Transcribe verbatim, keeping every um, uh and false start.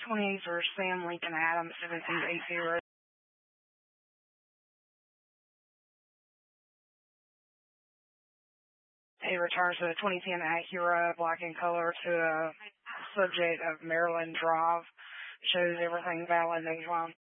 twenty-eight for Sam Lincoln Adams, seventeen eight zero. He returns to the twenty ten Acura, black in color, to a subject of Maryland Drive. Shows everything valid. Next one.